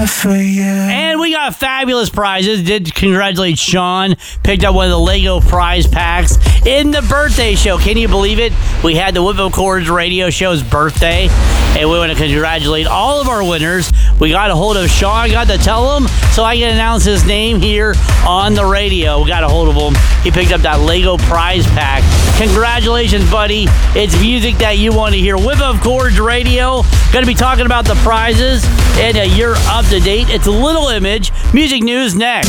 die for you. And we got fabulous prizes. Did congratulate Sean. Picked up one of the Lego prize packs in the birthday show. Can you believe it? We had the Whip of Chords radio show's birthday, and we want to congratulate all of our winners. We got a hold of Sean, got to tell him so I can announce his name here on the radio. We got a hold of him. He picked up that Lego prize pack. Congratulations, buddy. It's music that you want to hear. Whip of Chords radio. Going to be talking about the prizes, and you're up to date. It's a Little Image. Music news next.